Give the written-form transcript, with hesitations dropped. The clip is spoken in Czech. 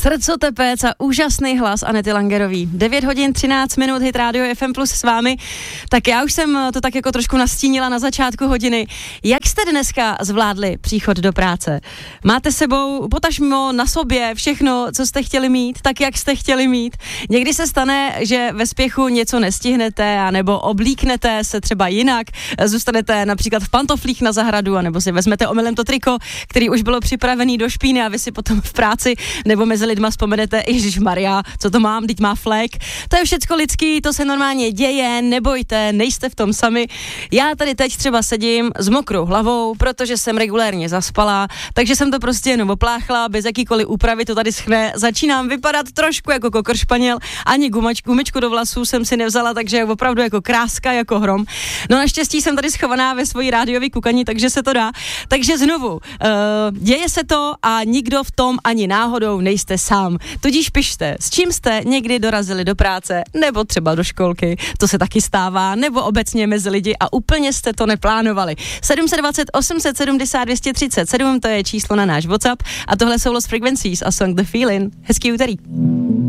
srdcotepec a úžasný hlas Anety Langerový. 9 hodin 13 minut, Hit Radio FM Plus s vámi. Tak já už jsem to tak jako trošku nastínila na začátku hodiny. Jak jste dneska zvládli příchod do práce? Máte sebou potažmo na sobě všechno, co jste chtěli mít, tak jak jste chtěli mít? Někdy se stane, že ve spěchu něco nestihnete, anebo oblíknete se třeba jinak, zůstanete například v pantoflích na zahradu, anebo si vezmete omylem to triko, který už bylo připravený do špíny a vy si potom v práci nebo mezi lidma vzpomenete, ježišmarja, co to mám, teď má flek. To je všecko lidský, to se normálně děje, nebojte, nejste v tom sami. Já tady teď třeba sedím s mokrou hlavou, protože jsem regulérně zaspala, takže jsem to prostě jenom opláchla, bez jakýkoliv úpravy to tady schne. Začínám vypadat trošku jako kokr španěl, ani gumičku do vlasů jsem si nevzala, takže opravdu jako kráska, jako hrom. No naštěstí jsem tady schovaná ve svojí rádiové kukaní, takže se to dá. Takže znovu, děje se to a nikdo v tom ani náhodou nejste sám. Tudíž pište, s čím jste někdy dorazili do práce, nebo třeba do školky, to se taky stává, nebo obecně mezi lidi a úplně jste to neplánovali. 720 870 237, to je číslo na náš WhatsApp a tohle jsou Lost Frequencies a song The Feeling. Hezký úterý.